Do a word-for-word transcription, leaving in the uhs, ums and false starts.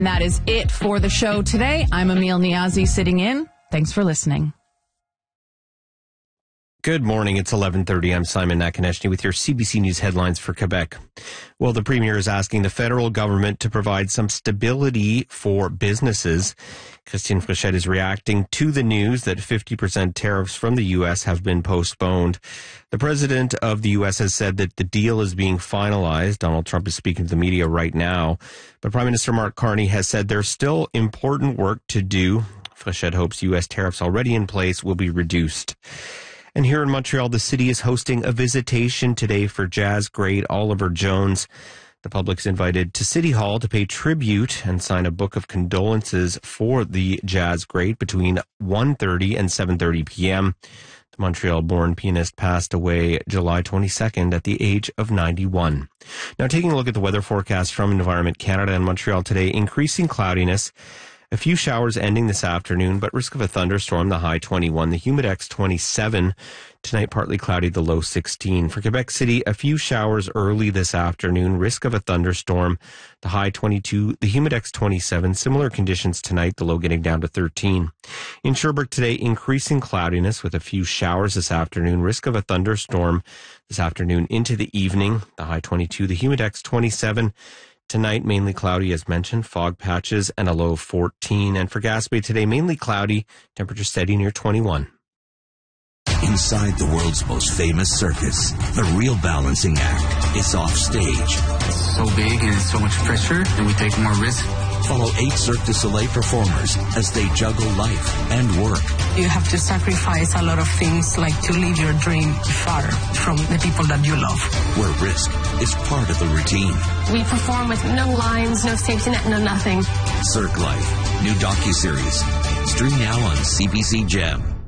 And that is it for the show today. I'm Emil Niazi sitting in. Thanks for listening. Good morning. It's eleven thirty. I'm Simon Nakonechny with your C B C News headlines for Quebec. Well, the Premier is asking the federal government to provide some stability for businesses. Christine Fréchette is reacting to the news that fifty percent tariffs from the U S have been postponed. The president of the U S has said that the deal is being finalized. Donald Trump is speaking to the media right now. But Prime Minister Mark Carney has said there's still important work to do. Fréchette hopes U S tariffs already in place will be reduced. And here in Montreal, the city is hosting a visitation today for jazz great Oliver Jones. The public's invited to City Hall to pay tribute and sign a book of condolences for the jazz great between one thirty and seven thirty p.m. The Montreal-born pianist passed away July twenty-second at the age of ninety-one. Now, taking a look at the weather forecast from Environment Canada and Montreal today, increasing cloudiness. A few showers ending this afternoon, but risk of a thunderstorm, the high twenty-one, the humidex twenty-seven. Tonight, partly cloudy, the low sixteen. For Quebec City, a few showers early this afternoon, risk of a thunderstorm, the high twenty-two, the humidex twenty-seven. Similar conditions tonight, the low getting down to thirteen. In Sherbrooke today, increasing cloudiness with a few showers this afternoon, risk of a thunderstorm this afternoon into the evening, the high twenty-two, the humidex twenty-seven. Tonight, mainly cloudy, as mentioned, fog patches, and a low of fourteen. And for Gaspé today, mainly cloudy, temperature steady near twenty-one. Inside the world's most famous circus, the Real Balancing Act is off stage. It's so big and so much pressure, and we take more risk. Follow eight Cirque du Soleil performers as they juggle life and work. You have to sacrifice a lot of things, like to leave your dream far from the people that you love. Where risk is part of the routine. We perform with no lines, no safety net, no nothing. Cirque Life, new docuseries. Stream now on C B C Gem.